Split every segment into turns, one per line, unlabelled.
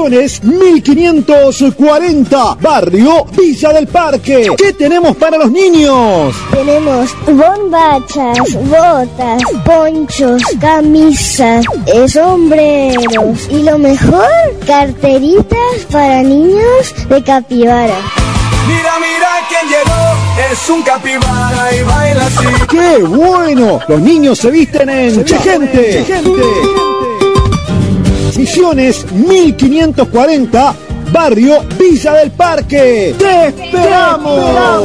Misiones 1540, barrio Villa del Parque. ¿Qué tenemos para los niños?
Tenemos bombachas, botas, ponchos, camisas, sombreros y lo mejor, carteritas para niños de capibara.
Mira, mira quién llegó, es un capibara y baila así.
¡Qué bueno! Los niños se visten en Chegente. Misiones 1540, barrio Villa del Parque. ¡Te esperamos!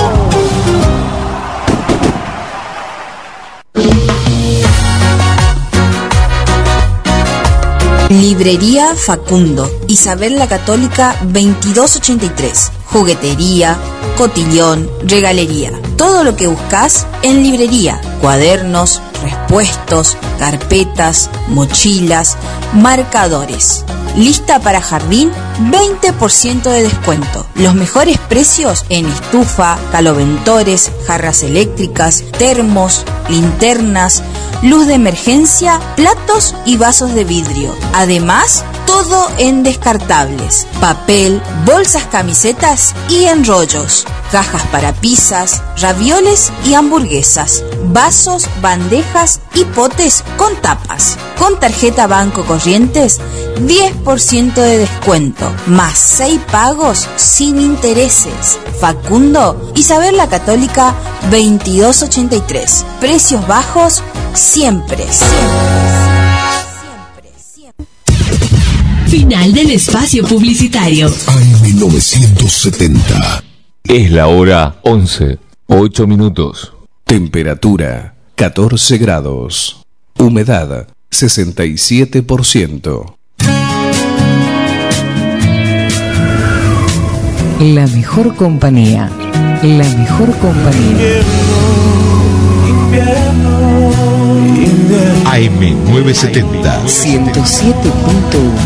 Librería Facundo, Isabel la Católica 2283. Juguetería, cotillón, regalería. Todo lo que buscas en librería. Cuadernos, respuestos, carpetas, mochilas, marcadores. Lista para jardín, 20% de descuento. Los mejores precios en estufa, caloventores, jarras eléctricas, termos, linternas, luz de emergencia, platos y vasos de vidrio. Además, todo en descartables, papel, bolsas, camisetas y enrollos, cajas para pizzas, ravioles y hamburguesas, vasos, bandejas y potes con tapas. Con tarjeta Banco Corrientes, 10% de descuento, más 6 pagos sin intereses. Facundo, Isabel la Católica 2283. Precios bajos siempre.
Final del espacio publicitario.
AM970.
Es la hora 11:08.
Temperatura 14 grados. Humedad 67%.
La mejor compañía. La mejor compañía.
AM970.
107.1.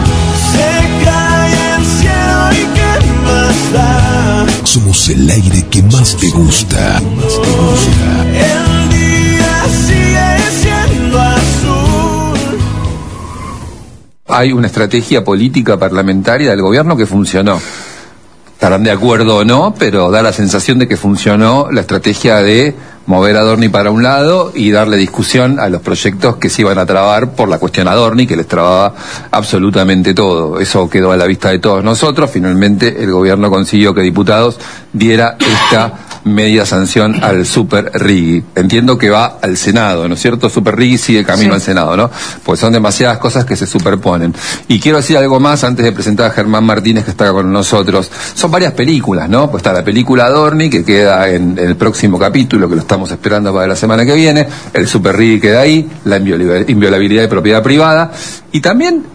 Somos el aire que más te gusta.
El día sigue siendo azul.
Hay una estrategia política parlamentaria del gobierno que funcionó. Estarán de acuerdo o no, pero da la sensación de que funcionó la estrategia de mover a Adorni para un lado y darle discusión a los proyectos que se iban a trabar por la cuestión Adorni, que les trababa absolutamente todo. Eso quedó a la vista de todos nosotros. Finalmente el gobierno consiguió que diputados diera esta media sanción al Super Riggi. Entiendo que va al Senado, ¿no es cierto? Super Riggi sigue camino al Senado, ¿no? Pues son demasiadas cosas que se superponen. Y quiero decir algo más antes de presentar a Germán Martínez, que está con nosotros. Son varias películas, ¿no? Pues está la película Adorni, que queda en el próximo capítulo, que lo estamos esperando para la semana que viene. El Super Riggi queda ahí, la inviolabilidad de propiedad privada. Y también,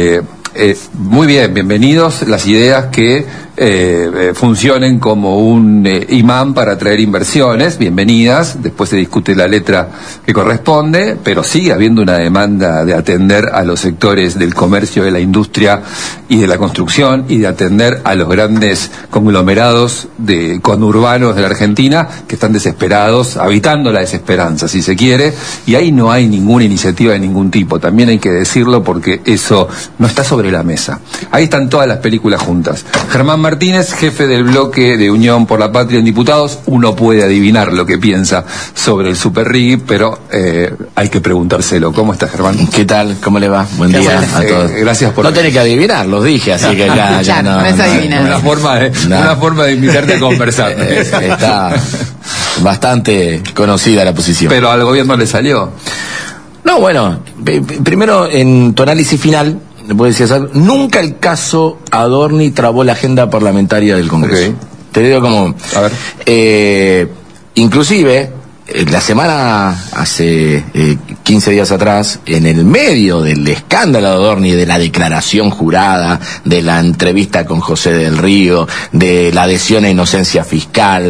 muy bien, bienvenidos las ideas que funcionen como un imán para atraer inversiones, bienvenidas. Después se discute la letra que corresponde, pero sigue habiendo una demanda de atender a los sectores del comercio, de la industria y de la construcción, y de atender a los grandes conglomerados conurbanos de la Argentina, que están desesperados, habitando la desesperanza, si se quiere, y ahí no hay ninguna iniciativa de ningún tipo. También hay que decirlo, porque eso no está sobre la mesa. Ahí están todas las películas juntas. Germán Martínez, jefe del bloque de Unión por la Patria en Diputados. Uno puede adivinar lo que piensa sobre el Super Riggi, pero hay que preguntárselo. ¿Cómo está, Germán?
¿Qué tal? ¿Cómo le va? Buen día a todos.
Gracias por...
No tenés que adivinar, los dije, así que ya no.
No es adivinar.
Una forma de invitarte a conversar.
Está bastante conocida la posición.
Pero al gobierno le salió.
No, bueno, primero en tu análisis final, puedes decir, nunca el caso Adorni trabó la agenda parlamentaria del Congreso. Okay. Te digo como, a ver, inclusive la semana, hace 15 días atrás, en el medio del escándalo de Adorni, de la declaración jurada, de la entrevista con José del Río, de la adhesión a inocencia fiscal,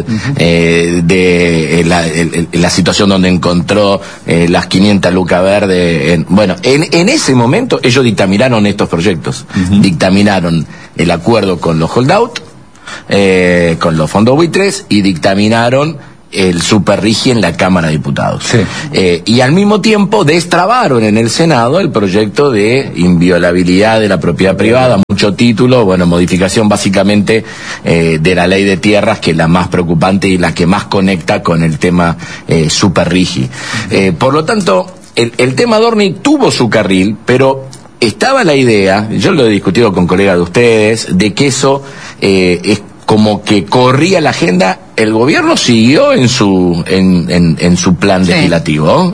de la situación donde encontró las 500 lucas verdes, en ese momento ellos dictaminaron estos proyectos, dictaminaron el acuerdo con los holdout, con los fondos buitres, y dictaminaron el Super Rigi en la Cámara de Diputados. Sí. Y al mismo tiempo destrabaron en el Senado el proyecto de inviolabilidad de la propiedad privada, mucho título, bueno, modificación básicamente de la ley de tierras, que es la más preocupante y la que más conecta con el tema Super Rigi. Por lo tanto, el tema Adorni tuvo su carril, pero estaba la idea, yo lo he discutido con colegas de ustedes, de que eso es como que corría la agenda. El gobierno siguió en su plan legislativo,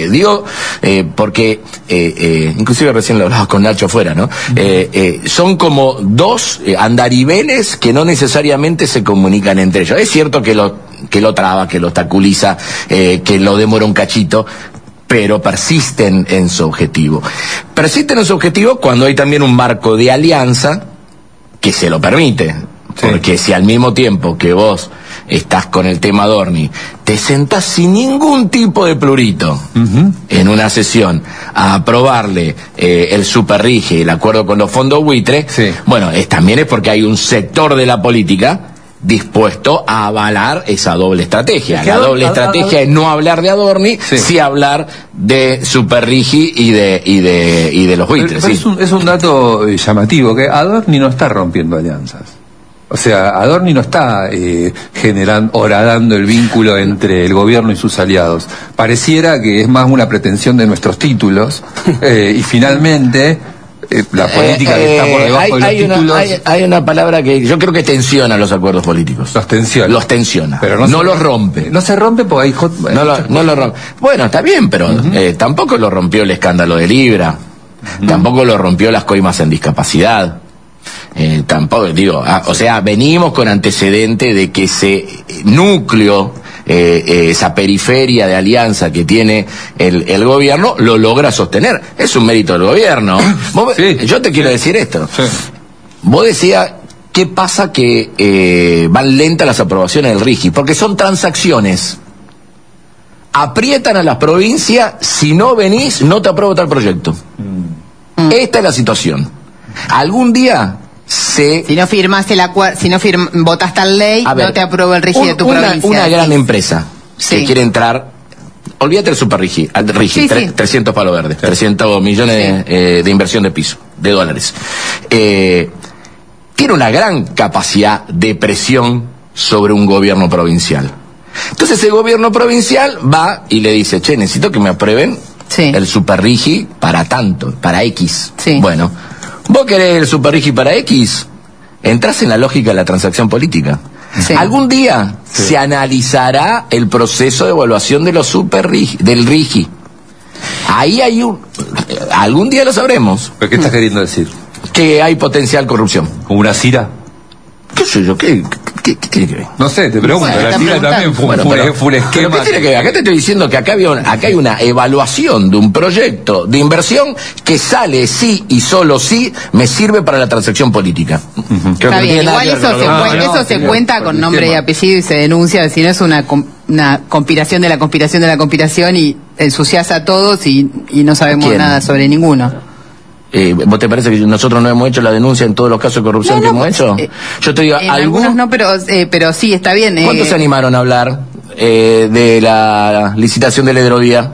porque inclusive recién lo hablaba con Nacho afuera, ¿no? Son como dos andariveles que no necesariamente se comunican entre ellos. Es cierto que lo traba, que lo obstaculiza, que lo demora un cachito, pero persisten en su objetivo. Persisten en su objetivo cuando hay también un marco de alianza que se lo permite. Porque si al mismo tiempo que vos estás con el tema Adorni, te sentás sin ningún tipo de plurito en una sesión a aprobarle el Super Rigi, el acuerdo con los fondos buitre, bueno, también es porque hay un sector de la política dispuesto a avalar esa doble estrategia. La doble estrategia es no hablar de Adorni, sí hablar de Super Rigi y de los buitres.
Pero es un dato llamativo, que Adorni no está rompiendo alianzas. O sea, Adorni no está horadando el vínculo entre el gobierno y sus aliados. Pareciera que es más una pretensión de nuestros títulos, y finalmente la política que está por debajo de los títulos...
Hay una palabra que yo creo que tensiona los acuerdos políticos. Los tensiona. Pero no los rompe.
No se rompe porque hay...
No lo rompe. Bueno, está bien, pero tampoco lo rompió el escándalo de Libra. Tampoco lo rompió las coimas en discapacidad. Tampoco, o sea, venimos con antecedente de que ese núcleo, esa periferia de alianza que tiene el gobierno, lo logra sostener. Es un mérito del gobierno. Yo te quiero decir esto. Vos decías, ¿qué pasa que van lentas las aprobaciones del RIGI? Porque son transacciones. Aprietan a las provincias, si no venís, no te apruebo tal proyecto. Esta es la situación. Algún día si
no firmas votas tal ley, no te apruebo el RIGI de tu provincia.
Una gran empresa que quiere entrar, olvídate del Super RIGI, 300 palos verdes, 300 millones de inversión de piso, de dólares. Tiene una gran capacidad de presión sobre un gobierno provincial. Entonces el gobierno provincial va y le dice, che, necesito que me aprueben el Super RIGI para tanto, para X. Bueno, vos querés el Super RIGI para X, entrás en la lógica de la transacción política. Algún día se analizará el proceso de evaluación de los Super RIGI, del RIGI. Ahí hay algún día lo sabremos.
¿Pero qué estás queriendo decir?
Que hay potencial corrupción.
¿Como una CIRA?
¿Qué sé yo? ¿Qué tiene que ver?
No sé, te pregunto. La CIRA también fue un esquema.
¿Qué tiene que ver? Acá te estoy diciendo que acá hay una evaluación de un proyecto de inversión que sale sí y solo sí me sirve para la transacción política.
Está bien, igual eso se cuenta con nombre y apellido y se denuncia, si no es una conspiración de la conspiración de la conspiración y ensucias a todos y no sabemos nada sobre ninguno.
¿Vos te parece que nosotros no hemos hecho la denuncia en todos los casos de corrupción que hemos hecho? Yo te digo,
algunos no, pero sí, está bien.
¿Cuántos se animaron a hablar de la licitación de la hidrovía?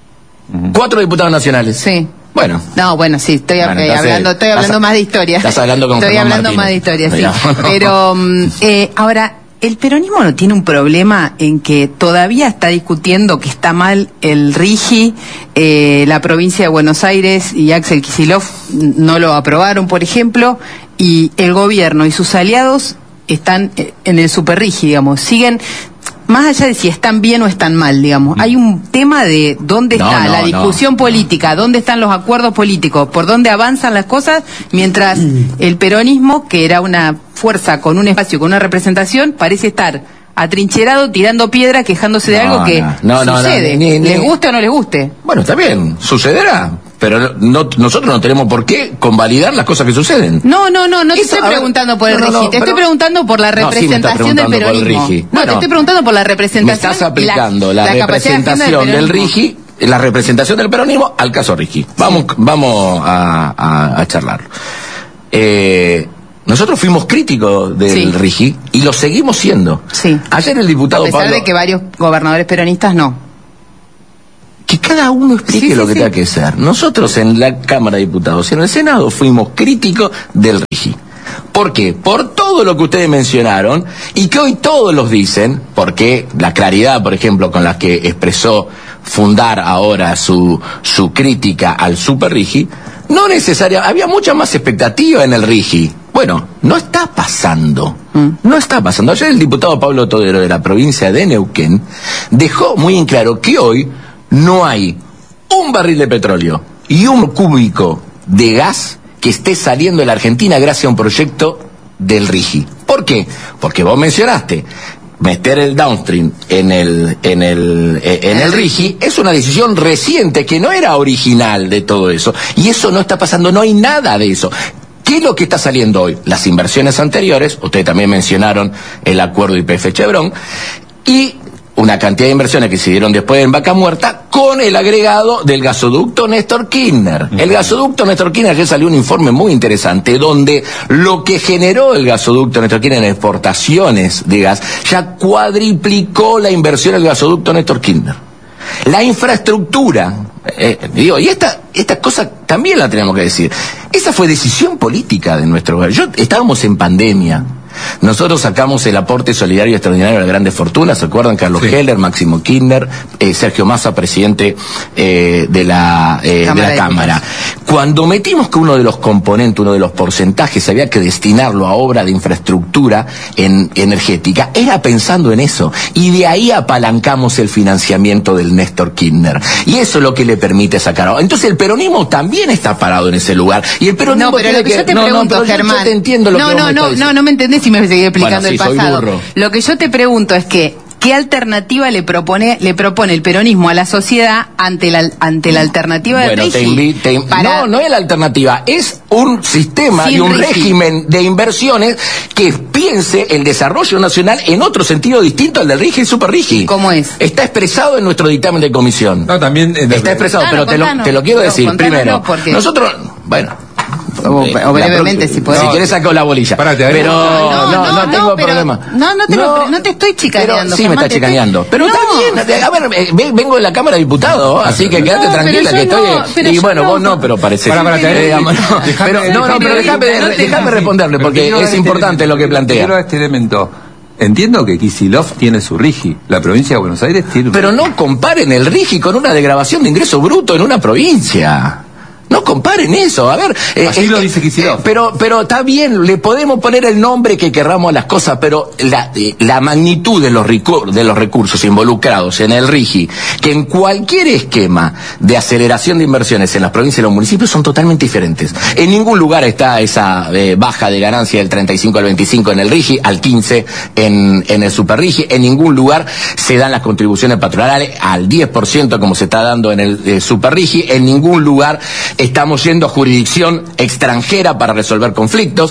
4 diputados nacionales.
Sí.
Bueno.
No, bueno, sí, estoy hablando más de historia.
Estás hablando con
Estoy hablando más de historia, sí. Pero ahora, el peronismo no tiene un problema en que todavía está discutiendo que está mal el RIGI, la provincia de Buenos Aires y Axel Kicillof no lo aprobaron, por ejemplo, y el gobierno y sus aliados están en el Super RIGI, digamos, siguen, más allá de si están bien o están mal, digamos, hay un tema de dónde está la discusión política, dónde están los acuerdos políticos, por dónde avanzan las cosas, mientras el peronismo, que era una fuerza con un espacio, con una representación, parece estar atrincherado, tirando piedra, quejándose de algo que sucede, les guste o no les guste.
Bueno, está bien, sucederá, pero nosotros no tenemos por qué convalidar las cosas que suceden.
No te estoy preguntando por el RIGI, te estoy preguntando por la representación del peronismo. No, te estoy preguntando por la representación.
Me estás aplicando la representación del RIGI, la representación del peronismo al caso RIGI. Vamos a charlarlo. Nosotros fuimos críticos del RIGI y lo seguimos siendo.
Sí.
Ayer el diputado
Pablo... A pesar
Pablo,
de que varios gobernadores peronistas no.
Que cada uno explique lo que tenga que ser. Nosotros en la Cámara de Diputados y en el Senado fuimos críticos del RIGI. ¿Por qué? Por todo lo que ustedes mencionaron y que hoy todos los dicen, porque la claridad, por ejemplo, con la que expresó Fundar ahora su crítica al Super RIGI, no necesaria, había mucha más expectativa en el RIGI. Bueno, no está pasando. No está pasando. Ayer el diputado Pablo Todero de la provincia de Neuquén dejó muy en claro que hoy no hay un barril de petróleo y un cúbico de gas que esté saliendo de la Argentina gracias a un proyecto del RIGI. ¿Por qué? Porque vos mencionaste, meter el downstream en el RIGI es una decisión reciente que no era original de todo eso. Y eso no está pasando, no hay nada de eso. ¿Qué es lo que está saliendo hoy? Las inversiones anteriores, ustedes también mencionaron el acuerdo YPF-Chevron, y una cantidad de inversiones que se dieron después en Vaca Muerta con el agregado del gasoducto Néstor Kirchner. El gasoducto Néstor Kirchner, ayer salió un informe muy interesante donde lo que generó el gasoducto Néstor Kirchner en exportaciones de gas ya cuadriplicó la inversión del gasoducto Néstor Kirchner. La infraestructura, y esta cosa también la tenemos que decir, esa fue decisión política de nuestro gobierno. Estábamos en pandemia. Nosotros sacamos el aporte solidario extraordinario de las grandes fortunas, ¿se acuerdan? Carlos Heller, Máximo Kirchner, Sergio Massa, presidente de la Cámara. Cuando metimos que uno de los componentes, uno de los porcentajes, había que destinarlo a obra de infraestructura energética, era pensando en eso. Y de ahí apalancamos el financiamiento del Néstor Kirchner. Y eso es lo que le permite sacar. Entonces el peronismo también está parado en ese lugar. Y el peronismo
pero lo que yo te pregunto, Germán,
yo te entiendo lo que vos me estás diciendo.
No me entendés si me seguís explicando el pasado.
Burro.
Lo que yo te pregunto es ¿qué alternativa le propone el peronismo a la sociedad ante la alternativa del RIGI?
No es la alternativa, es un sistema y un régimen de inversiones que piense el desarrollo nacional en otro sentido distinto al del RIGI y Super RIGI.
¿Cómo es?
Está expresado en nuestro dictamen de comisión.
No, también
está expresado, pero te lo quiero decir primero. Nosotros,
o brevemente, si podés.
Si querés saco la bolilla. Pero no tengo problema.
No te estoy chicaneando.
Sí, me está chicaneando. Pero está bien. A ver, vengo de la Cámara de Diputados, así que quédate tranquila que estoy. Y bueno, vos no, pero parece. Pero déjame responderle, porque es importante lo que plantea.
Quiero este elemento. Entiendo que Kicillof tiene su RIGI, la provincia de Buenos Aires tiene.
Pero no comparen el RIGI con una degradación de ingreso bruto en una provincia. No comparen eso, a ver.
Así lo dice Kicillof.
Pero está bien, le podemos poner el nombre que querramos a las cosas, pero la magnitud de los recursos involucrados en el RIGI, que en cualquier esquema de aceleración de inversiones en las provincias y los municipios son totalmente diferentes. En ningún lugar está esa baja de ganancia del 35 al 25 en el RIGI, al 15 en el Super RIGI. En ningún lugar se dan las contribuciones patronales al 10% como se está dando en el Super RIGI. En ningún lugar estamos yendo a jurisdicción extranjera para resolver conflictos.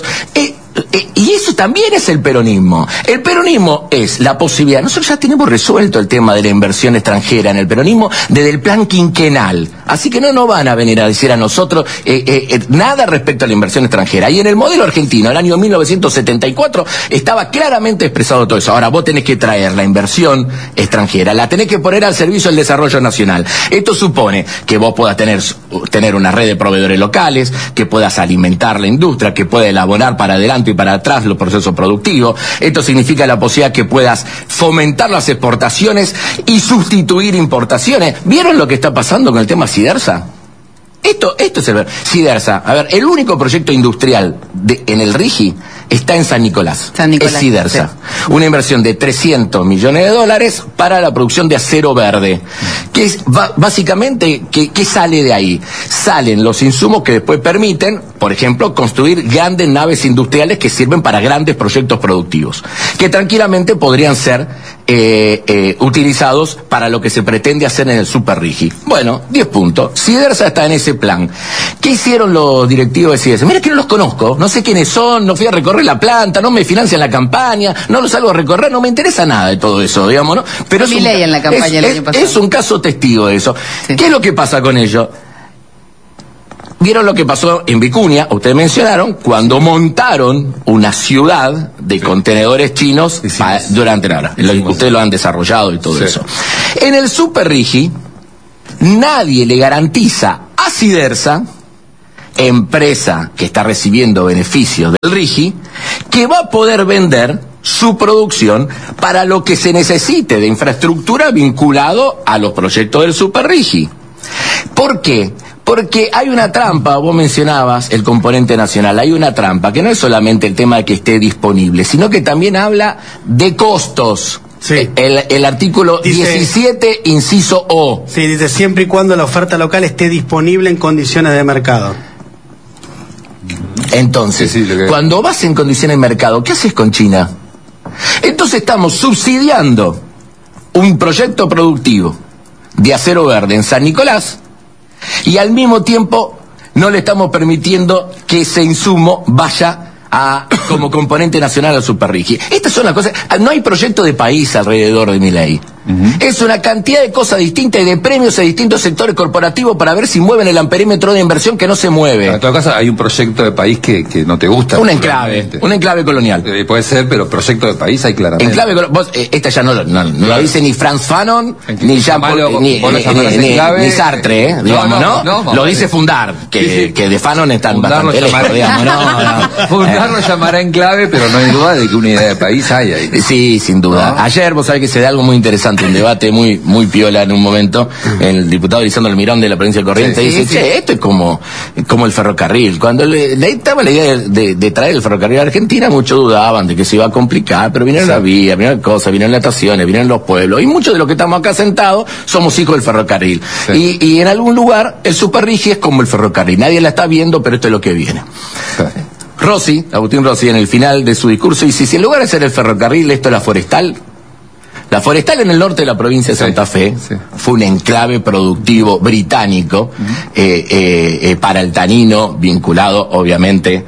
Y eso también es el peronismo. El peronismo es la posibilidad. Nosotros ya tenemos resuelto el tema de la inversión extranjera en el peronismo desde el plan quinquenal. Así que no van a venir a decir a nosotros nada respecto a la inversión extranjera. Y en el modelo argentino, el año 1974, estaba claramente expresado todo eso. Ahora vos tenés que traer la inversión extranjera, la tenés que poner al servicio del desarrollo nacional. Esto supone que vos puedas tener una red de proveedores locales, que puedas alimentar la industria, que puedas elaborar para adelante y para atrás los procesos productivos. Esto significa la posibilidad que puedas fomentar las exportaciones y sustituir importaciones. ¿Vieron lo que está pasando con el tema Sidersa? Esto es el Sidersa. A ver, el único proyecto industrial en el RIGI está en San Nicolás. Es Sidersa. Sí. Una inversión de $300 millones para la producción de acero verde. Que es básicamente, ¿qué sale de ahí? Salen los insumos que después permiten, por ejemplo, construir grandes naves industriales que sirven para grandes proyectos productivos, que tranquilamente podrían ser utilizados para lo que se pretende hacer en el Super RIGI. Bueno, 10 puntos. Sidersa está en ese plan. ¿Qué hicieron los directivos de Sidersa? Mira que no los conozco, no sé quiénes son, no fui a recorrer la planta, no me financian la campaña, no los salgo a recorrer, no me interesa nada de todo eso, digamos, ¿no? Pero es un caso testigo de eso. Sí. ¿Qué es lo que pasa con ellos? ¿Vieron lo que pasó en Vicuña? Ustedes mencionaron cuando montaron una ciudad de contenedores chinos durante la hora. Ustedes lo han desarrollado y todo eso. En el Super Rigi, nadie le garantiza a Sidersa, empresa que está recibiendo beneficios del Rigi, que va a poder vender su producción para lo que se necesite de infraestructura vinculado a los proyectos del Super Rigi. ¿Por qué? Porque hay una trampa, vos mencionabas el componente nacional, hay una trampa que no es solamente el tema de que esté disponible, sino que también habla de costos. Sí. El artículo dice, 17, inciso O.
Sí, dice siempre y cuando la oferta local esté disponible en condiciones de mercado.
Entonces, cuando vas en condiciones de mercado, ¿qué haces con China? Entonces estamos subsidiando un proyecto productivo de acero verde en San Nicolás, y al mismo tiempo no le estamos permitiendo que ese insumo vaya como componente nacional al Super Rigi. Estas son las cosas. No hay proyecto de país alrededor de mi ley. Es una cantidad de cosas distintas y de premios a distintos sectores corporativos para ver si mueven el amperímetro de inversión que no se mueve.
En todo caso, hay un proyecto de país que no te gusta.
Un enclave colonial.
Puede ser, pero proyecto de país hay claramente.
Vos, esta ya no lo dice ni Franz Fanon, ni Jean-Paul, ni Sartre, digamos, ¿no? Lo dice Fundar, que de Fanon están bastante lejos, digamos,
Fundar lo llamará enclave, pero no hay duda de que una idea de país hay ahí.
Sí, sin duda. ¿No? Ayer, vos sabés que se da algo muy interesante, un debate muy piola en un momento, el diputado Lisandro Almirón de la provincia de Corrientes dice, che, esto es como el ferrocarril. Cuando le estaba la idea de traer el ferrocarril a Argentina, muchos dudaban de que se iba a complicar, pero vinieron la vía, vinieron cosas, vinieron las estaciones, vinieron los pueblos, y muchos de los que estamos acá sentados somos hijos del ferrocarril. Y en algún lugar el Super Rigi es como el ferrocarril, nadie la está viendo, pero esto es lo que viene. Agustín Rossi, en el final de su discurso, dice, si en lugar de ser el ferrocarril, esto es la forestal. La forestal en el norte de la provincia de Santa Fe fue un enclave productivo británico para el tanino, vinculado obviamente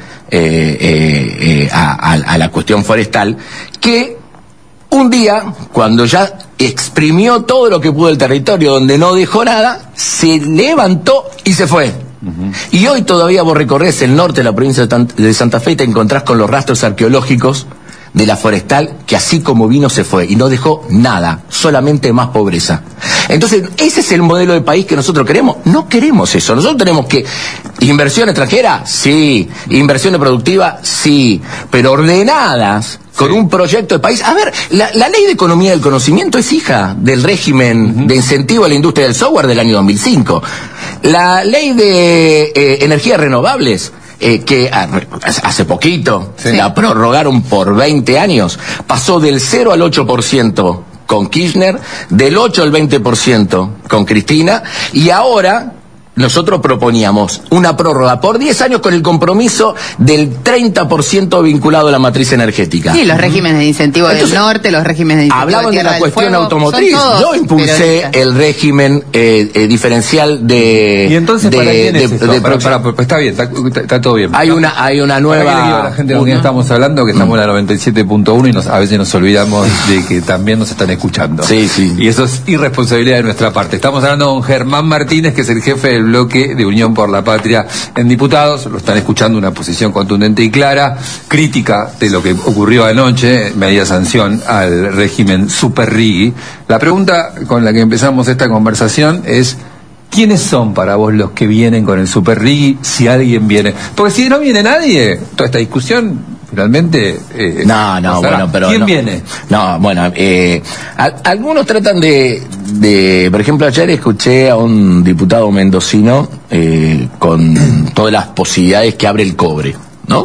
a la cuestión forestal, que un día, cuando ya exprimió todo lo que pudo el territorio, donde no dejó nada, se levantó y se fue. Y hoy todavía vos recorres el norte de la provincia de Santa Fe y te encontrás con los rastros arqueológicos de la forestal, que así como vino se fue y no dejó nada, solamente más pobreza. Entonces, ¿ese es el modelo de país que nosotros queremos? No queremos eso. Nosotros tenemos que inversión extranjera, sí, inversión productiva, sí, pero ordenadas con un proyecto de país. A ver, la ley de economía del conocimiento es hija del régimen de incentivo a la industria del software del año 2005. La ley de energías renovables, que hace poquito la prorrogaron por 20 años, pasó del 0 al 8% con Kirchner, del 8 al 20% con Cristina, y ahora nosotros proponíamos una prórroga por 10 años con el compromiso del 30% vinculado a la matriz energética.
Sí, los regímenes de incentivo del norte, los regímenes de incentivo
hablaban de la cuestión automotriz. Yo impulsé el régimen diferencial de...
¿Y entonces para quién es esto? Está bien, está todo bien.
Hay una nueva...
La gente con quien estamos hablando, que estamos en la 97.1 y a veces nos olvidamos de que también nos están escuchando.
Sí.
Y eso es irresponsabilidad de nuestra parte. Estamos hablando con Germán Martínez, que es el jefe del bloque de Unión por la Patria en Diputados. Lo están escuchando, una posición contundente y clara, crítica de lo que ocurrió anoche, media sanción al régimen Super Rigi. La pregunta con la que empezamos esta conversación es: ¿quiénes son para vos los que vienen con el Super Rigi, si alguien viene? Porque si no viene nadie, toda esta discusión realmente
bueno, pero
¿quién viene?
Algunos tratan de, por ejemplo, ayer escuché a un diputado mendocino con todas las posibilidades que abre el cobre, ¿no?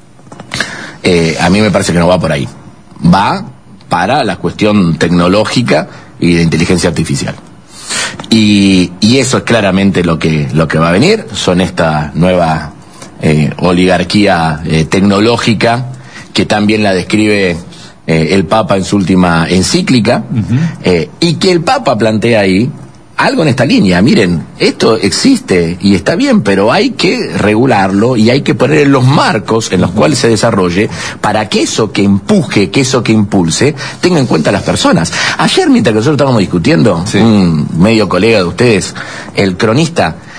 A mí me parece que no va por ahí. Va para la cuestión tecnológica y de inteligencia artificial. Y eso es claramente lo que va a venir. Son esta nueva oligarquía tecnológica, que también la describe el Papa en su última encíclica, y que el Papa plantea ahí algo en esta línea. Miren, esto existe y está bien, pero hay que regularlo y hay que poner los marcos en los cuales se desarrolle para que eso que empuje, que eso que impulse, tenga en cuenta a las personas. Ayer, mientras que nosotros estábamos discutiendo, un medio colega de ustedes, el cronista,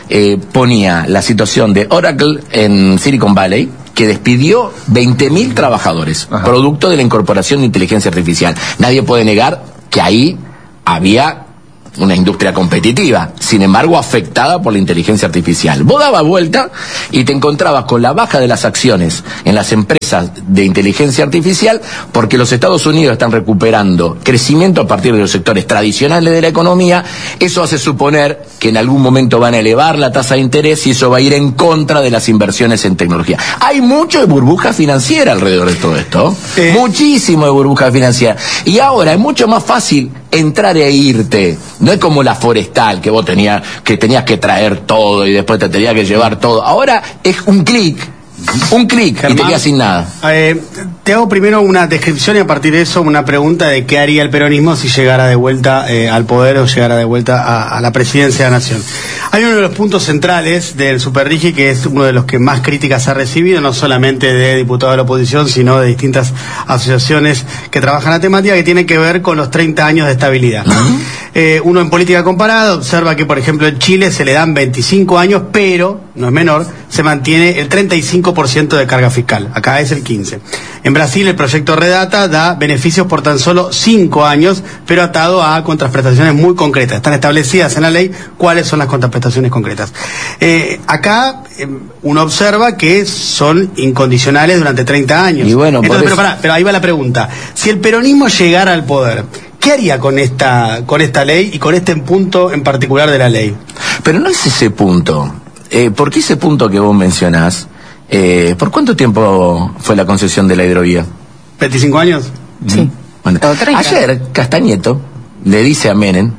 ponía la situación de Oracle en Silicon Valley, que despidió 20.000 trabajadores, producto de la incorporación de inteligencia artificial. Nadie puede negar que ahí había una industria competitiva, sin embargo afectada por la inteligencia artificial. Vos dabas vuelta y te encontrabas con la baja de las acciones en las empresas de inteligencia artificial, porque los Estados Unidos están recuperando crecimiento a partir de los sectores tradicionales de la economía. Eso hace suponer que en algún momento van a elevar la tasa de interés y eso va a ir en contra de las inversiones en tecnología. Hay mucho de burbuja financiera alrededor de todo esto, muchísimo de burbuja financiera, y ahora es mucho más fácil entrar e irte. No es como la forestal, que vos tenías que traer todo y después te tenías que llevar todo. Ahora es un clic y te quedas sin nada.
Te hago primero una descripción y a partir de eso una pregunta de qué haría el peronismo si llegara de vuelta al poder o llegara de vuelta a la presidencia de la nación. Hay uno de los puntos centrales del Superrigi que es uno de los que más críticas ha recibido, no solamente de diputados de la oposición, sino de distintas asociaciones que trabajan la temática, que tiene que ver con los 30 años de estabilidad. Uno en política comparada observa que, por ejemplo, en Chile se le dan 25 años, pero, no es menor, se mantiene el 35% de carga fiscal. Acá es el 15%. En Brasil, el proyecto Redata da beneficios por tan solo 5 años, pero atado a contraprestaciones muy concretas. Están establecidas en la ley cuáles son las contraprestaciones concretas. Acá uno observa que son incondicionales durante 30 años. Y bueno, entonces, pero ahí va la pregunta. Si el peronismo llegara al poder, ¿qué haría con esta ley y con este punto en particular de la ley?
Pero no es ese punto. ¿Por qué ese punto que vos mencionás? ¿Por cuánto tiempo fue la concesión de la hidrovía?
¿25 años?
Sí. Bueno, ayer Castañeto le dice a Menem,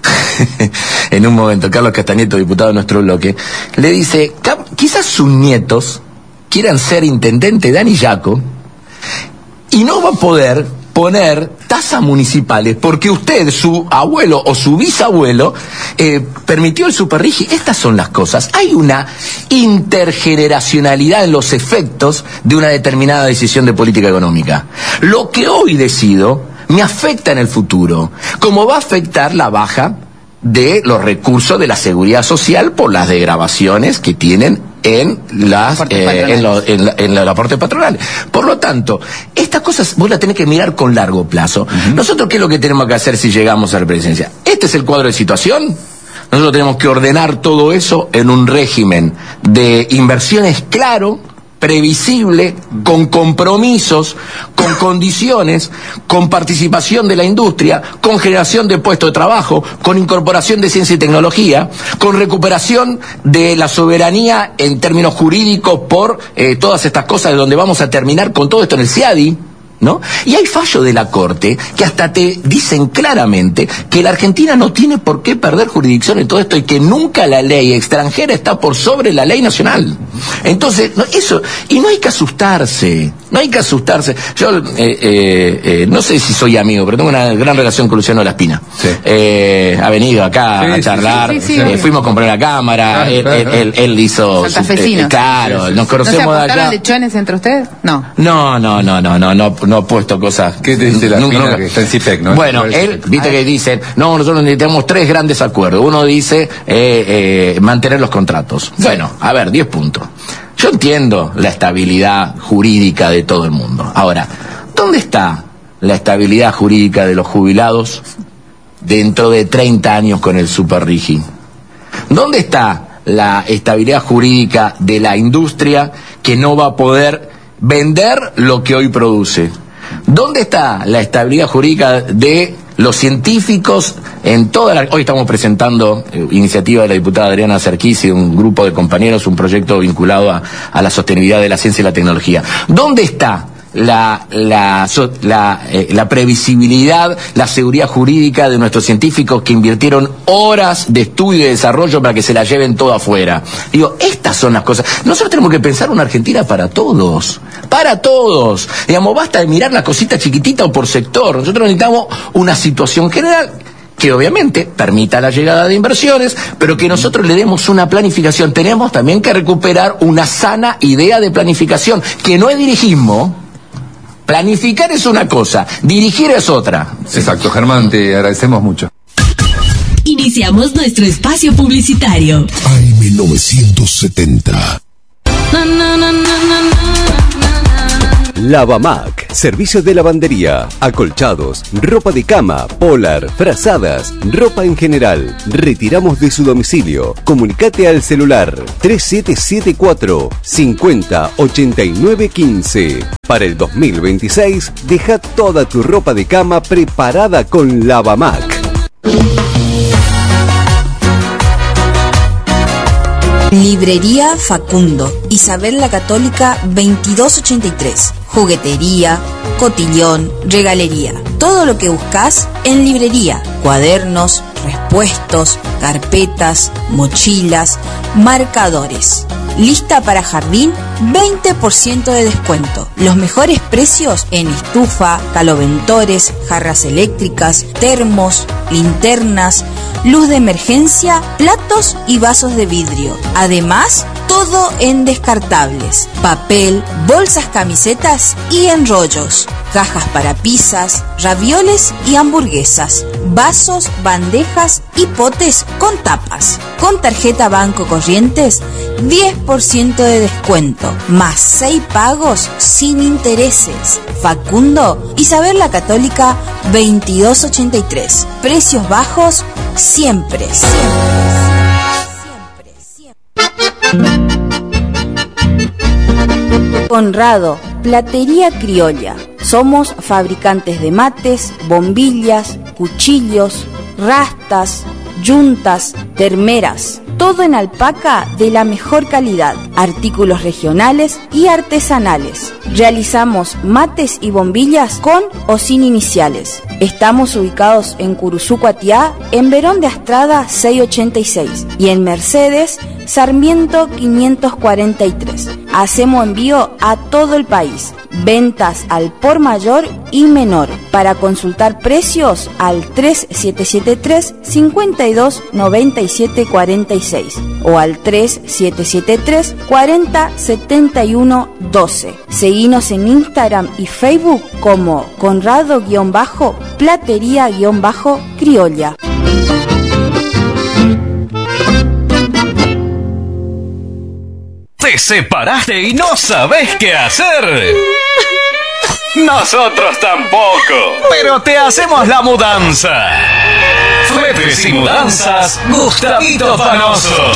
en un momento, Carlos Castañeto, diputado de nuestro bloque, le dice, quizás sus nietos quieran ser intendente de Anillaco y no va a poder poner tasas municipales porque usted, su abuelo o su bisabuelo permitió el Superrigi. Estas son las cosas. Hay una intergeneracionalidad en los efectos de una determinada decisión de política económica. Lo que hoy decido me afecta en el futuro, como va a afectar la baja de los recursos de la seguridad social por las degravaciones que tienen en el aporte patronal. Por lo tanto, estas cosas vos las tenés que mirar con largo plazo. Nosotros, ¿qué es lo que tenemos que hacer si llegamos a la presidencia? Este es el cuadro de situación. Nosotros tenemos que ordenar todo eso en un régimen de inversiones claro, previsible, con compromisos, con condiciones, con participación de la industria, con generación de puestos de trabajo, con incorporación de ciencia y tecnología, con recuperación de la soberanía en términos jurídicos por todas estas cosas, de donde vamos a terminar con todo esto en el CIADI, ¿no? Y hay fallos de la Corte que hasta te dicen claramente que la Argentina no tiene por qué perder jurisdicción en todo esto y que nunca la ley extranjera está por sobre la ley nacional. Entonces, eso, y no hay que asustarse, no hay que asustarse. Yo no sé si soy amigo, pero tengo una gran relación con Luciano Laspina. Sí. Ha venido acá a charlar, fuimos a comprar la cámara, él hizo...
Santafesino.
Claro, nos conocemos de acá.
¿No se lechones entre ustedes? No.
No he puesto cosas.
¿Qué te dice la Laspina que está en CIPEC, no?
Bueno, él, viste que dicen, no, nosotros necesitamos 3 grandes acuerdos. Uno dice mantener los contratos. Bueno, a ver, 10 puntos. Yo entiendo la estabilidad jurídica de todo el mundo. Ahora, ¿dónde está la estabilidad jurídica de los jubilados dentro de 30 años con el Superrigi? ¿Dónde está la estabilidad jurídica de la industria que no va a poder vender lo que hoy produce? ¿Dónde está la estabilidad jurídica de los científicos en toda la... Hoy estamos presentando iniciativa de la diputada Adriana Serquís y un grupo de compañeros, un proyecto vinculado a la sostenibilidad de la ciencia y la tecnología. ¿Dónde está la previsibilidad, la seguridad jurídica de nuestros científicos que invirtieron horas de estudio y desarrollo para que se la lleven todo afuera? Digo, estas son las cosas. Nosotros tenemos que pensar una Argentina para todos. Para todos. Digamos, basta de mirar la cosita chiquitita o por sector. Nosotros necesitamos una situación general que obviamente permita la llegada de inversiones, pero que nosotros le demos una planificación. Tenemos también que recuperar una sana idea de planificación, que no es dirigismo. Planificar es una cosa, dirigir es otra.
Exacto, Germán, te agradecemos mucho.
Iniciamos nuestro espacio publicitario.
AM970.
Lavamac, servicio de lavandería, acolchados, ropa de cama, polar, frazadas, ropa en general. Retiramos de su domicilio. Comunicate al celular 3774 50 89 15. Para el 2026, deja toda tu ropa de cama preparada con Lavamac.
Librería Facundo, Isabel la Católica 2283. Juguetería, cotillón, regalería. Todo lo que buscas en librería. Cuadernos, respuestos, carpetas, mochilas, marcadores. Lista para jardín, 20% de descuento. Los mejores precios en estufa, caloventores, jarras eléctricas, termos, linternas, luz de emergencia, platos y vasos de vidrio. Además, todo en descartables, papel, bolsas, camisetas y enrollos, cajas para pizzas, ravioles y hamburguesas, vasos, bandejas y potes con tapas. Con tarjeta Banco Corrientes, 10% de descuento, más 6 pagos sin intereses. Facundo, Isabel la Católica 2283. Precios bajos siempre. Conrado, Platería Criolla. Somos fabricantes de mates, bombillas, cuchillos, rastas, yuntas, termeras. Todo en alpaca de la mejor calidad, artículos regionales y artesanales. Realizamos mates y bombillas con o sin iniciales. Estamos ubicados en Curuzú, Cuatiá, en Verón de Astrada 686 y en Mercedes, Sarmiento 543. Hacemos envío a todo el país. Ventas al por mayor y menor. Para consultar precios al 3773 52 97 46 o al 3773 40 71 12. Seguinos en Instagram y Facebook como Conrado-Platería-Criolla.
¿Te separaste y no sabés qué hacer? Nosotros tampoco, pero te hacemos la mudanza. Fletes y mudanzas, Gustavito Panoso.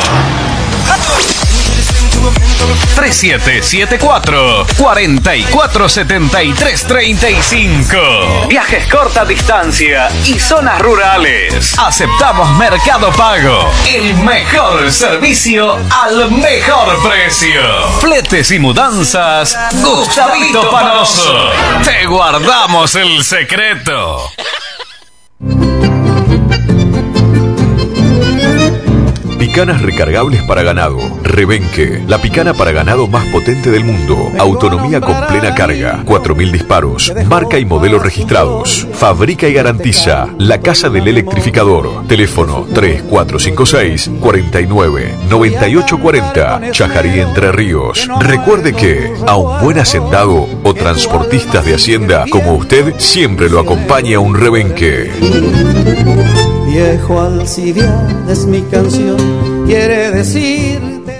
3774 447335. Viajes corta distancia y zonas rurales. Aceptamos Mercado Pago. El mejor servicio al mejor precio. Fletes y mudanzas, Gustavito Panoso. Te guardamos el secreto.
Picanas recargables para ganado. Rebenque, la picana para ganado más potente del mundo. Autonomía con plena carga. 4000 disparos. Marca y modelo registrados. Fabrica y garantiza La Casa del Electrificador. Teléfono 3456 49 98 40. Chajarí, Entre Ríos. Recuerde que a un buen hacendado o transportistas de hacienda como usted siempre lo acompaña un rebenque.
Viejo Alcibiades es mi canción, quiere decir.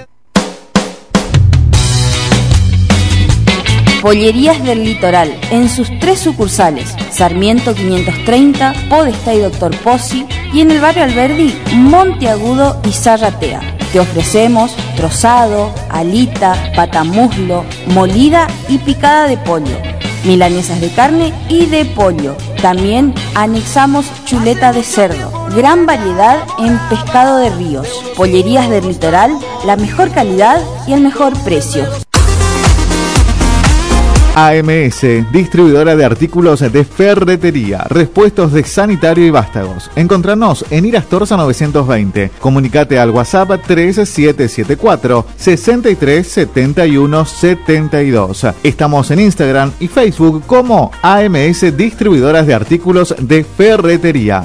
Pollerías del Litoral, en sus 3 sucursales, Sarmiento 530, Podestá y Doctor Pozzi, y en el barrio Alberdi, Monteagudo y Zarratea. Te ofrecemos trozado, alita, patamuslo, molida y picada de pollo, milanesas de carne y de pollo. También anexamos chuleta de cerdo. Gran variedad en pescado de ríos. Pollerías del Litoral, la mejor calidad y el mejor precio.
AMS, distribuidora de artículos de ferretería, repuestos de sanitario y vástagos. Encontranos en Irastorza 920. Comunicate al WhatsApp 3774 63 71 72. Estamos en Instagram y Facebook como AMS, distribuidoras de artículos de ferretería.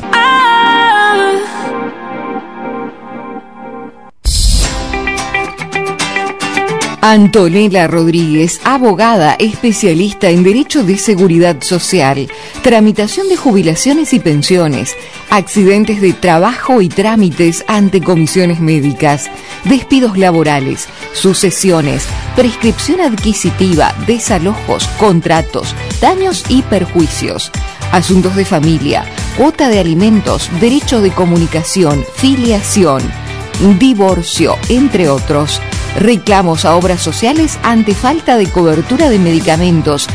Antonella Rodríguez, abogada especialista en Derecho de Seguridad Social, tramitación de jubilaciones y pensiones, accidentes de trabajo y trámites ante comisiones médicas, despidos laborales, sucesiones, prescripción adquisitiva, desalojos, contratos, daños y perjuicios, asuntos de familia, cuota de alimentos, derecho de comunicación, filiación, divorcio, entre otros. Reclamos a obras sociales ante falta de cobertura de medicamentos,